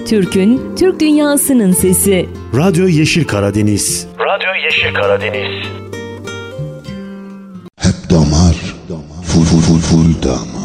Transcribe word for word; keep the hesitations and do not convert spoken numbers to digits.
Türk'ün, Türk dünyasının sesi. Radyo Yeşil Karadeniz. Radyo Yeşil Karadeniz. Hep damar, full full full full damar.